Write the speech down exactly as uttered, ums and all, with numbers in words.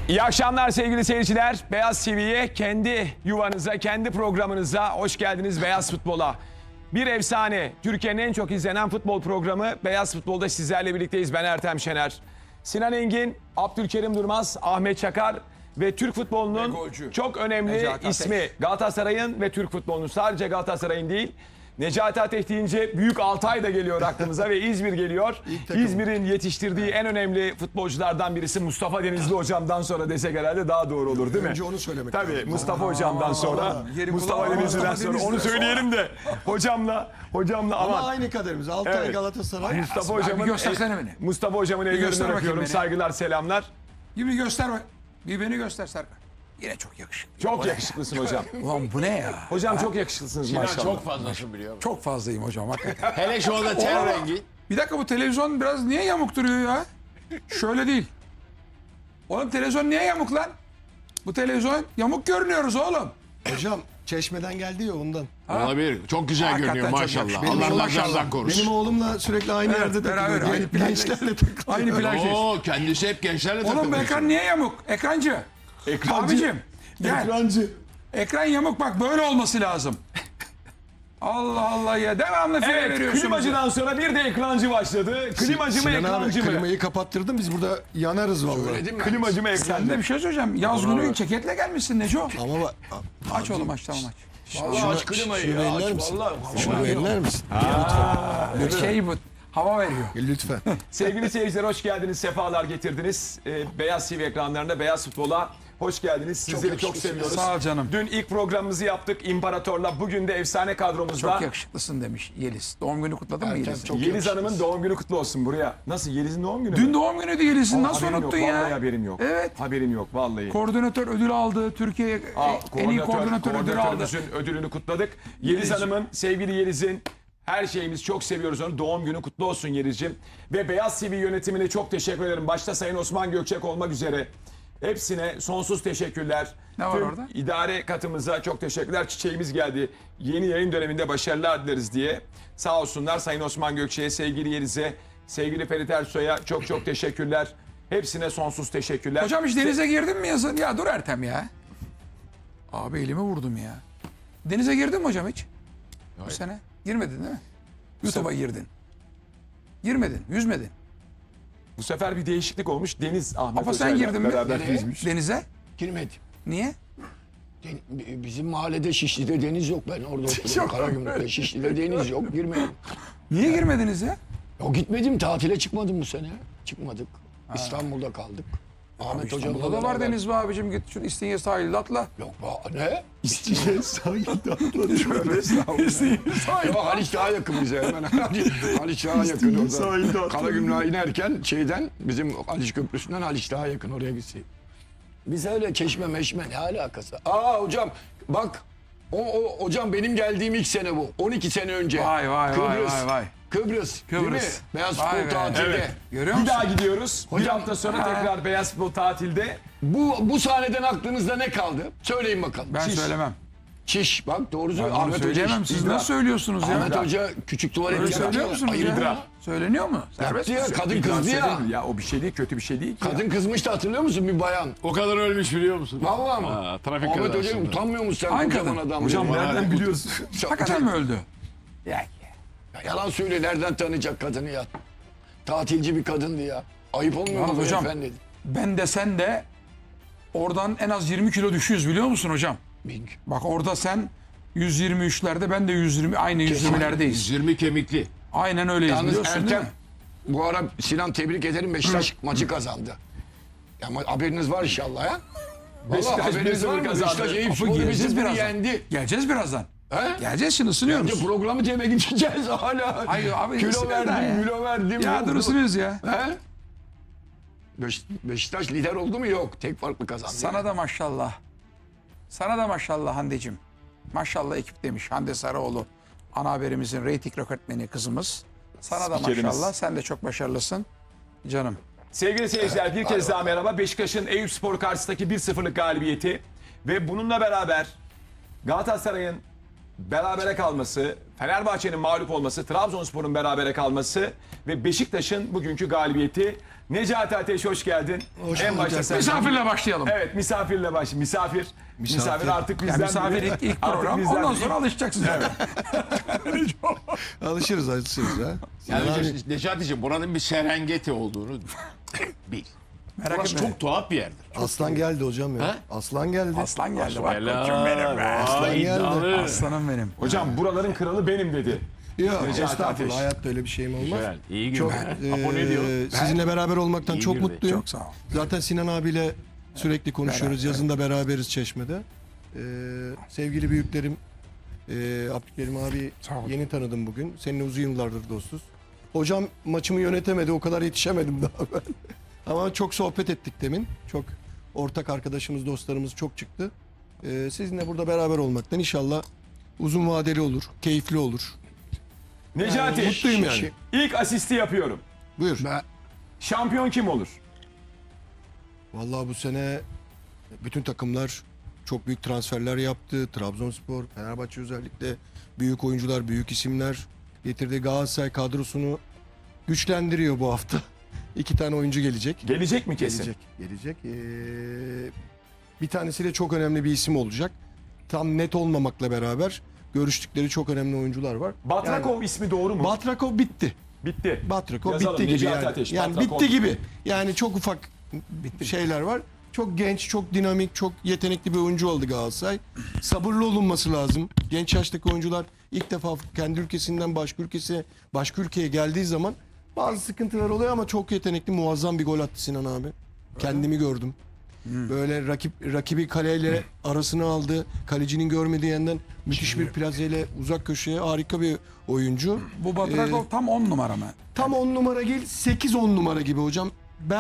İyi akşamlar sevgili seyirciler. Beyaz T V'ye, kendi yuvanıza, kendi programınıza hoş geldiniz. Beyaz Futbol'a. Bir efsane, Türkiye'nin en çok izlenen futbol programı Beyaz Futbol'da sizlerle birlikteyiz. Ben Ertem Şener. Sinan Engin, Abdülkerim Durmaz, Ahmet Çakar ve Türk futbolunun çok önemli Necati ismi. Ateş. Galatasaray'ın ve Türk futbolunun, sadece Galatasaray'ın değil. Necati Ateş deyince Büyük Altay da geliyor aklımıza ve İzmir geliyor. İzmir'in yetiştirdiği en önemli futbolculardan birisi Mustafa Denizli hocamdan sonra desek herhalde daha doğru olur değil mi? Önce onu söylemek Tabii lazım. Mustafa hocamdan sonra, yeri Mustafa kulağı- Denizli'den Mustafa sonra onu Denizli. söyleyelim de hocamla, hocamla Ama aman. aynı kaderimiz. Altay Evet. Galatasaray. Mustafa Abi hocamın, göstersene beni. Mustafa hocamın göster ellerinden bakayım öpüyorum. beni. Saygılar, selamlar. Gibi göster bak. Bir beni göster Serkan. Yine çok yakışıklı. Çok yakışıklısın hocam. Ulan bu ne ya? Hocam çok yakışıklısınız maşallah. Çok fazlasın biliyor musun? Çok fazlayım hocam hakikaten. Hele şu anda ten rengi. Bir dakika, bu televizyon biraz niye yamuk duruyor ya? Şöyle değil. Oğlum televizyon niye yamuk lan? Bu televizyon yamuk görünüyoruz oğlum. Hocam Çeşme'den geldi ya ondan. Olabilir. Çok güzel Hakikaten görünüyor çok maşallah. yakışıklı. Allah Benim nazardan oğlum- korusun. Benim oğlumla sürekli aynı yerde beraber, takılıyor. aynı Genç- Gençlerle takılıyor. Aynı plaj. Oo, kendisi hep gençlerle Oğlum bu takılıyor. ekran niye yamuk? Ekrancı. Ekrancı. Abicim gel. Ekrancı. Ekran yamuk, bak böyle olması lazım. Allah Allah ya, devamlı file Evet, veriyorsunuz. klimacıdan sonra bir de ekrancı başladı. Klimacı mı, Sinan abi ekrancı mı? klimayı kapattırdın, biz burada yanarız vallahi. Söyledim mi? Klimacı mı, Sen de ekrancı mı? bir şey söyleyeceğim. Yaz günü ceketle gelmişsin Neco. Ama bak. Aç oğlum, aç, tamam aç. Vallahi aç klimayı şunu ya. eller Aç misin? vallahi. Şunu eller misin? Şey bu, hava veriyor. Lütfen. Sevgili seyirciler, hoş geldiniz, sefalar getirdiniz. Ee, Beyaz T V ekranlarında Beyaz Futbol'a hoş geldiniz. Sizleri çok, seviyoruz. Sağ ol canım. Dün ilk programımızı yaptık İmparator'la. Bugün de efsane kadromuzda. Çok yakışıklısın demiş Yeliz. Doğum günü kutladın mı Yeliz'in? çok Yeliz Hanım'ın doğum günü kutlu olsun buraya. Nasıl, Yeliz'in doğum günü Dün mü? doğum günüydü Yeliz'in. Aa, Nasıl haberim unuttun yok, ya? Vallahi haberim yok. Evet. Haberim yok vallahi. Koordinatör ödülü aldı. Türkiye Aa, en iyi koordinatör ödülü aldı. koordinatörümüzün ödülünü kutladık. Yeliz Hanım'ın, sevgili Yeliz'in, her şeyimiz, çok seviyoruz onu. Doğum günü kutlu olsun Yeliz'ciğim. Ve Beyaz T V yönetimine çok teşekkür ederim. Başta Sayın Osman Gökçek olmak üzere. Hepsine sonsuz teşekkürler. Ne var Tüm orada? İdare katımıza çok teşekkürler. Çiçeğimiz geldi. Yeni yayın döneminde başarılar dileriz diye. Sağ olsunlar Sayın Osman Gökçek'e, sevgili Yeliz'e, sevgili Ferit Ersoy'a çok çok teşekkürler. Hepsine sonsuz teşekkürler. Hocam hiç denize girdin mi yazın? Ya dur Ertem ya. Abi elimi vurdum ya. Denize girdin mi hocam hiç? Bu sene. Girmedin değil mi? YouTube'a girdin. Girmedin, yüzmedin. Bu sefer bir değişiklik olmuş. Deniz Ahmet Ama sen Hoca'yla girdin mi? beraber Nereye? yüzmüş. Denize. Girmedim. Niye? Den- Bizim mahallede Şişli'de deniz yok. Ben orada oturdum. Karagümrük'te Şişli'de deniz yok. Girmedim. Niye girmediniz ya? Yok gitmedim. Tatile çıkmadım bu sene. Çıkmadık. İstanbul'da kaldık. Ahmet Hocam'la İstanbul'da da var beraber- deniz be abicim. Git şu İstinye sahilde atla. Yok ba- ne? İstiye sahilde atladı. Yok Haliç daha yakın bize hemen. Haliç daha yakın sahilde orada. atladı. Karagümrük'e inerken şeyden bizim Haliç Köprüsü'nden Haliç daha yakın oraya gitsin. Biz öyle Çeşme meşme ne alakası? Aa hocam bak o, o hocam benim geldiğim ilk sene bu. on iki sene önce. Vay, vay, vay, Kıbrıs. vay, vay. Kıbrıs. Değil mi? Kıbrıs. Beyaz Vay futbol be. tatilde. Evet. Görüyor Bir musun? daha gidiyoruz. Bir Hocam- hafta sonra tekrar Beyaz Futbol tatilde. Bu bu sahneden aklınızda ne kaldı? Söyleyin bakalım. Ben Çiş. söylemem. Çiş. Bak doğru Ben söylüyor. onu Ahmet Hoca. söyleyemem. iş- Siz İdra. nasıl söylüyorsunuz ya? Ahmet Hoca küçük tuvalet Öyle yaptı. söylüyor musunuz Ayıp ya? ya. Söyleniyor mu? Serbest Yaptı ya. mi? Kadın kızdı ya. Ya o bir şey değil, kötü bir şey değil ki. Kadın kızmıştı hatırlıyor musun bir bayan? O kadar ölmüş biliyor musun? Vallahi mı? Ha, trafik Ahmet Hoca kazasında. utanmıyor musun sen Hangi kocaman kadın? adam? Hocam ya? nereden biliyorsun? Hakikaten mi öldü? Ya, Ya yalan söyle nereden tanıyacak kadını ya? Tatilci bir kadındı ya. Ayıp olmuyor mu Yalnız bu hocam- efendi? ben de sen de oradan en az yirmi kilo düşüyoruz biliyor musun hocam? Bing. Bak orada sen yüz yirmi üçlerde, ben de yüz yirmi, aynı yüz yirmilerdeyiz. yüz yirmi kemikli. Aynen öyleyiz, Yalnız biliyorsun değil mi? Ertem bu ara Sinan tebrik ederim Beşiktaş maçı kazandı. Ya ma- haberiniz var inşallah ya. Vallahi Beşiktaş haberiniz bir var sıfır mı? kazandı. Beşiktaş Eyüp Apo, Spor'u geleceğiz bir sıfır birazdan. yendi. Geleceğiz birazdan. He? Geleceğiz şimdi, ısınıyoruz. Önce programı teme gideceğiz hala. Hayır abi, Kilo ısınıyor verdim, da ya. kilo verdim. Ya oldu. dur, ısınıyoruz ya. He? Beş- Beşiktaş lider oldu mu? Yok. Tek farklı kazandı. Sana da maşallah. Sana da maşallah Hande'cim. Maşallah ekip demiş Hande Sarıoğlu. Ana haberimizin reyting rekortmeni kızımız. Sana da Spikerimiz. maşallah. Sen de çok başarılısın. Canım. Sevgili seyirciler, bir kez daha merhaba. Beşiktaş'ın Eyüp Spor karşısındaki bir sıfırlık galibiyeti ve bununla beraber Galatasaray'ın berabere kalması, Fenerbahçe'nin mağlup olması, Trabzonspor'un berabere kalması ve Beşiktaş'ın bugünkü galibiyeti. Necati Ateş hoş geldin. Hoş en bulduk başta sen. Misafirle başlayalım. Evet misafirle baş. Misafir. Misafir, Misafir. artık bizden Yani misafir biri. ilk, ilk Artık program. bizden Ondan biri. sonra alışacaksınız. Evet. Alışırız alışırız ha. Yani Sinan abi, önce Necati'ciğim buranın bir Serengeti olduğunu bil. Merak Burası etme. çok tuhaf bir yerdir. aslan geldi hocam ya. Ha? Aslan geldi. Aslan geldi. Bak Helal. koçum benim be. Aslan Vay, geldi. iddialı. Aslanım benim. Hocam buraların kralı benim dedi. Yok Necati Ateş. estağfurullah hayatta öyle bir şeyim olmaz. Güzel. İyi gün. Çok be. eee, Apo ne diyor? sizinle beraber olmaktan İyi çok girdi. mutluyum. Çok sağ ol. Zaten Sinan abiyle sürekli konuşuyoruz. Beraber. Yazın da beraberiz Çeşme'de. Eee, sevgili büyüklerim, eee Abdülkerim abi Sağ ol. yeni tanıdım bugün. Seninle uzun yıllardır dostuz. Hocam maçımı yönetemedi, o kadar yetişemedim daha ben. Ama çok sohbet ettik demin. Çok ortak arkadaşımız, dostlarımız çok çıktı. Eee, sizinle burada beraber olmaktan inşallah uzun vadeli olur, keyifli olur. Necati. Mutluyum yani. İlk asisti yapıyorum. Buyur. Ben, Şampiyon kim olur? Vallahi bu sene bütün takımlar çok büyük transferler yaptı. Trabzonspor, Fenerbahçe özellikle büyük oyuncular, büyük isimler getirdi. Galatasaray kadrosunu güçlendiriyor bu hafta. İki tane oyuncu gelecek. Gelecek mi kesin? Gelecek. Gelecek. Ee, bir tanesi de çok önemli bir isim olacak. Tam net olmamakla beraber görüştükleri çok önemli oyuncular var. Batrakov ismi doğru mu? Yani, Batrakov bitti. Bitti. Batrakov Yazalım, bitti gibi Necati yani. Ateş, yani Batrakov bitti gibi. Yani çok ufak şeyler var. Çok genç, çok dinamik, çok yetenekli bir oyuncu oldu Galatasaray. Sabırlı olunması lazım. Genç yaştaki oyuncular ilk defa kendi ülkesinden başka ülkesine, başka ülkeye geldiği zaman bazı sıkıntılar oluyor ama çok yetenekli, muazzam bir gol attı Sinan abi. Kendimi gördüm. Böyle rakip rakibi kaleyle arasına aldı. Kalecinin görmediği yandan müthiş bir plazeyle uzak köşeye harika bir oyuncu. bu Batrakov tam on numara mı? Tam on numara değil, sekiz on numara gibi hocam.